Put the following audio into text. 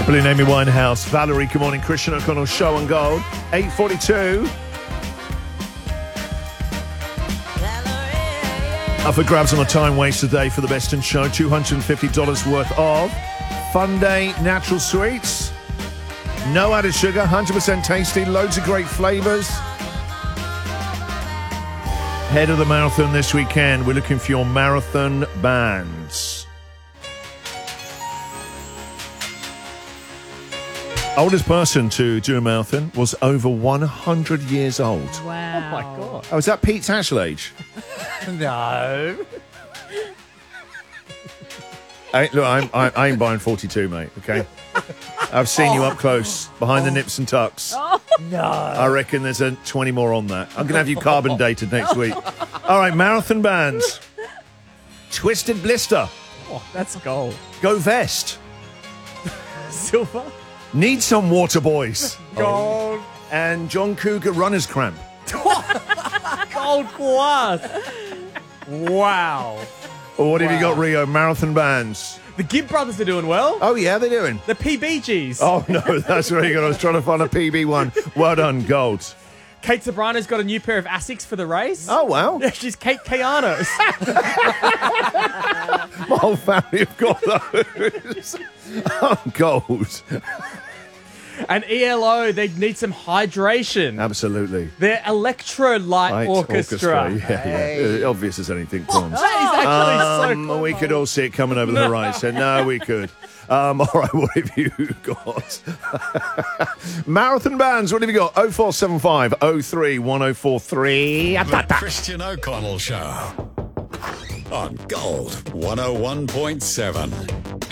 Brilliant. Amy Winehouse, Valerie, good morning. Christian O'Connell, Show on Gold. 8:42. Up for grabs on a time waste today for the Best in Show. $250 worth of Fun Day Natural Sweets. No added sugar, 100% tasty, loads of great flavours. Head of the marathon this weekend. We're looking for your marathon bands. Oldest person to do a marathon was over 100 years old. Wow. Oh, my God. Oh, is that Pete Tatchell age? No. I ain't buying 42, mate, okay? I've seen you up close, behind the nips and tucks. No. I reckon there's 20 more on that. I'm going to have you carbon dated next week. All right, marathon bands. Twisted Blister. Oh, that's gold. Go Vest. Silver. Need Some Water Boys. Gold. And John Cougar Runner's Cramp. Gold class. Wow. Or what have you Wow. got, Rio? Marathon bands. The Gibb brothers are doing well. Oh, yeah, they're doing. The PBGs. Oh, no, that's very good. I was trying to find a PB one. Well done, Gold. Kate Sobrano's got a new pair of Asics for the race. Oh, wow. Yeah, she's Kate Keanos. My whole family have got those. Oh, Gold. And ELO, they need some hydration. Absolutely. Their Electrolyte Light Orchestra. Yeah. Obvious as anything, Pons. That is actually so We could all see it coming over the horizon. No, we could. All right, what have you got? Marathon bands, what have you got? 0475 03 1043. The Christian O'Connell Show on Gold 101.7.